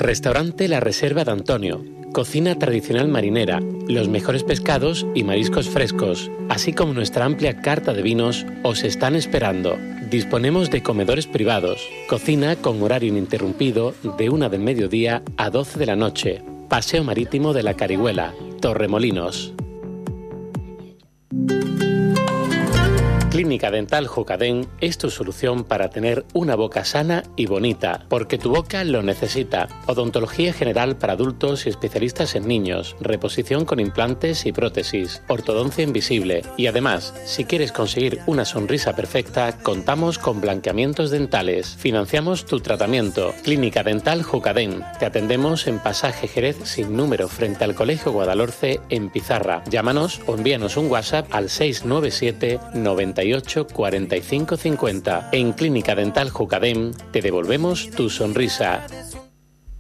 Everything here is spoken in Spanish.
Restaurante La Reserva de Antonio. Cocina tradicional marinera, los mejores pescados y mariscos frescos, así como nuestra amplia carta de vinos, os están esperando. Disponemos de comedores privados, cocina con horario ininterrumpido de 1 del mediodía a 12 de la noche. Paseo Marítimo de la Carihuela, Torremolinos. Clínica Dental Jucadén es tu solución para tener una boca sana y bonita, porque tu boca lo necesita. Odontología general para adultos y especialistas en niños, reposición con implantes y prótesis, ortodoncia invisible. Y además, si quieres conseguir una sonrisa perfecta, contamos con blanqueamientos dentales. Financiamos tu tratamiento. Clínica Dental Jucadén. Te atendemos en Pasaje Jerez sin número frente al Colegio Guadalhorce en Pizarra. Llámanos o envíanos un WhatsApp al 697 98 45 50. En Clínica Dental Jucadén te devolvemos tu sonrisa.